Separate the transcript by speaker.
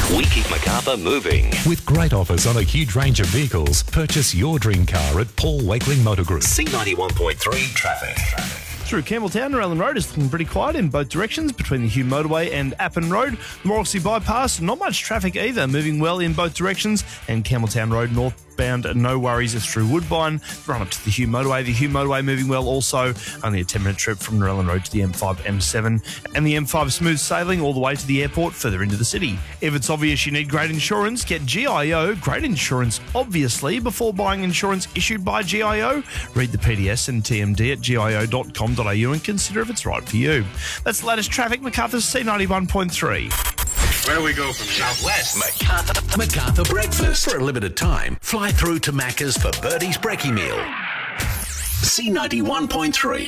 Speaker 1: We keep Macarthur moving.
Speaker 2: With great offers on a huge range of vehicles, purchase your dream car at Paul Wakeling Motor Group.
Speaker 1: C91.3 traffic.
Speaker 3: Through Campbelltown, Narellan Road is looking pretty quiet in both directions between the Hume Motorway and Appin Road. The Morrissey Bypass, not much traffic either, moving well in both directions. And Campbelltown Road northbound, no worries, is through Woodbine. Run up to the Hume Motorway. The Hume Motorway moving well also. Only a 10-minute trip from Narellan Road to the M5, M7. And the M5 smooth sailing all the way to the airport further into the city. If it's obvious you need great insurance, get GIO. Great insurance, obviously. Before buying insurance issued by GIO, read the PDS and TMD at gio.com.au and consider if it's right for you. That's the latest traffic. Macarthur's C91.3.
Speaker 4: Where do we go from here?
Speaker 1: Southwest.
Speaker 5: Macarthur breakfast. For a limited time, fly through to Macca's for Birdie's Brekkie meal. C91.3.